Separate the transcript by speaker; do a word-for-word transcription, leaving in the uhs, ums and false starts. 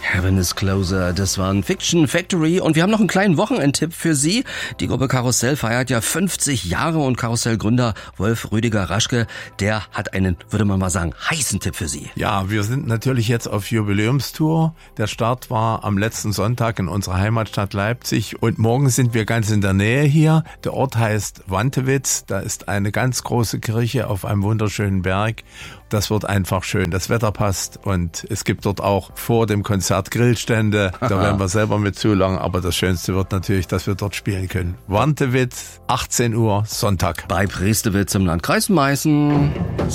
Speaker 1: Heaven is Closer, das war ein Fiction Factory und wir haben noch einen kleinen Wochenendtipp für Sie. Die Gruppe Karussell feiert ja fünfzig Jahre und Karussell-Gründer Wolf Rüdiger Raschke, der hat einen, würde man mal sagen, heißen Tipp für Sie.
Speaker 2: Ja, wir sind natürlich jetzt auf Jubiläumstour. Der Start war am letzten Sonntag in unserer Heimatstadt Leipzig und morgen sind wir ganz in der Nähe hier. Der Ort heißt Wantewitz, da ist eine ganz große Kirche auf einem wunderschönen Berg. Das wird einfach schön, das Wetter passt und es gibt dort auch vor dem Konzert Grillstände. Da werden wir selber mit zulangen, aber das Schönste wird natürlich, dass wir dort spielen können. Wantewitz, achtzehn Uhr, Sonntag.
Speaker 1: Bei Prestewitz im Landkreis Meißen.